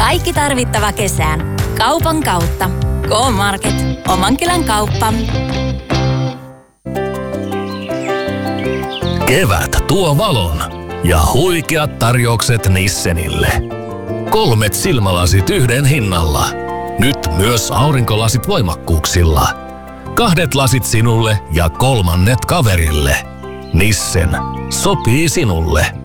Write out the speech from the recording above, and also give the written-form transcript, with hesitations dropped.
Kaikki tarvittava kesään. Kaupan kautta. K-Market. Oman kylän kauppa. Kevät tuo valon ja huikeat tarjoukset Nissenille. 3 silmälasit yhden hinnalla. Nyt myös aurinkolasit voimakkuuksilla. 2 lasit sinulle ja 3 kaverille. Nissen. Sopii sinulle.